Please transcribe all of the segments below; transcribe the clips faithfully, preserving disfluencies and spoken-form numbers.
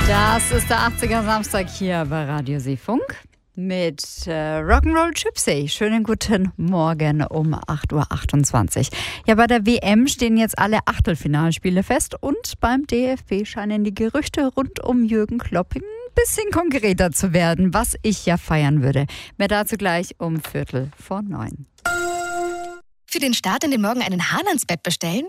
Das ist der achtziger Samstag hier bei Radio Seefunk mit äh, Rock'n'Roll Gypsy. Schönen guten Morgen um acht Uhr achtundzwanzig. Ja, bei der W M stehen jetzt alle Achtelfinalspiele fest und beim D F B scheinen die Gerüchte rund um Jürgen Klopp ein bisschen konkreter zu werden, was ich ja feiern würde. Mehr dazu gleich um Viertel vor neun. Für den Start in den Morgen einen Hahn ans Bett bestellen?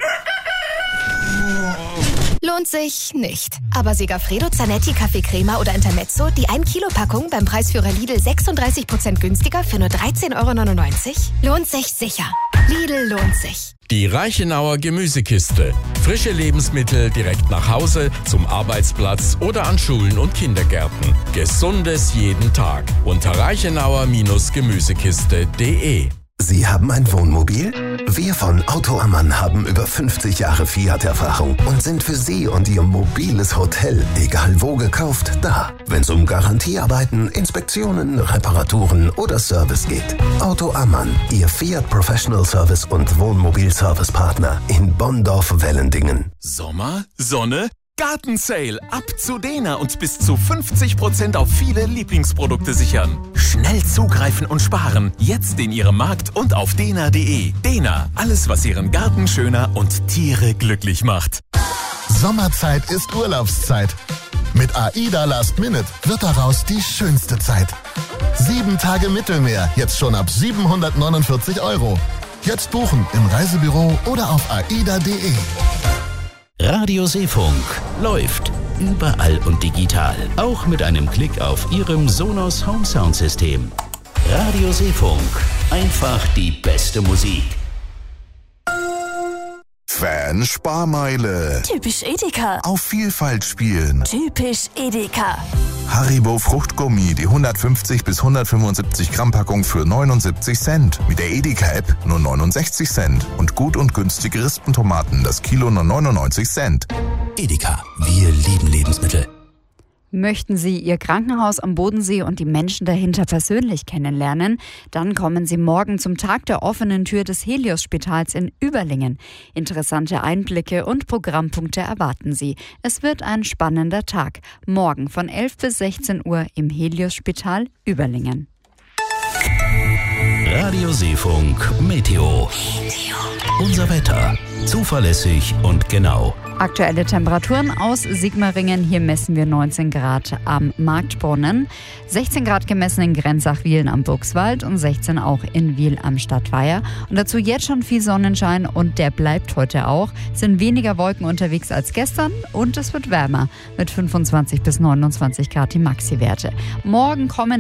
Lohnt sich nicht. Aber Segafredo, Zanetti, Kaffee Crema oder Intermezzo, die ein Kilo Packung beim Preisführer Lidl sechsunddreißig Prozent günstiger für nur dreizehn Euro neunundneunzig? Lohnt sich sicher. Lidl lohnt sich. Die Reichenauer Gemüsekiste. Frische Lebensmittel direkt nach Hause, zum Arbeitsplatz oder an Schulen und Kindergärten. Gesundes jeden Tag. Unter reichenauer Gemüsekiste punkt de. Sie haben ein Wohnmobil? Wir von Auto Ammann haben über fünfzig Jahre Fiat-Erfahrung und sind für Sie und Ihr mobiles Hotel, egal wo gekauft, da. Wenn es um Garantiearbeiten, Inspektionen, Reparaturen oder Service geht. Auto Ammann, Ihr Fiat Professional Service und Wohnmobil-Service-Partner in Bonndorf-Wellendingen. Sommer, Sonne, Gartensale. Ab zu Dena und bis zu fünfzig Prozent auf viele Lieblingsprodukte sichern. Schnell zugreifen und sparen. Jetzt in Ihrem Markt und auf dena punkt de. Dena, alles was Ihren Garten schöner und Tiere glücklich macht. Sommerzeit ist Urlaubszeit. Mit AIDA Last Minute wird daraus die schönste Zeit. Sieben Tage Mittelmeer, jetzt schon ab siebenhundertneunundvierzig Euro. Jetzt buchen im Reisebüro oder auf aida punkt de. Radio Seefunk läuft überall und digital. Auch mit einem Klick auf Ihrem Sonos Home Sound System. Radio Seefunk. Einfach die beste Musik. Fan-Sparmeile. Typisch Edeka. Auf Vielfalt spielen. Typisch Edeka. Haribo Fruchtgummi, die hundertfünfzig bis hundertfünfundsiebzig Gramm Packung für neunundsiebzig Cent. Mit der Edeka-App nur neunundsechzig Cent. Und gut und günstige Rispentomaten, das Kilo nur neunundneunzig Cent. Edeka, wir lieben Lebensmittel. Möchten Sie Ihr Krankenhaus am Bodensee und die Menschen dahinter persönlich kennenlernen? Dann kommen Sie morgen zum Tag der offenen Tür des Helios-Spitals in Überlingen. Interessante Einblicke und Programmpunkte erwarten Sie. Es wird ein spannender Tag. Morgen von elf bis sechzehn Uhr im Helios-Spital Überlingen. Radio Seefunk Meteo. Unser Wetter. Zuverlässig und genau. Aktuelle Temperaturen aus Sigmaringen. Hier messen wir neunzehn Grad am Marktbrunnen, sechzehn Grad gemessen in Grenzach-Wielen am Burgswald und sechzehn auch in Wiel am Stadtweiher. Und dazu jetzt schon viel Sonnenschein und der bleibt heute auch. Es sind weniger Wolken unterwegs als gestern und es wird wärmer mit fünfundzwanzig bis neunundzwanzig Grad die Maxi-Werte. Morgen kommen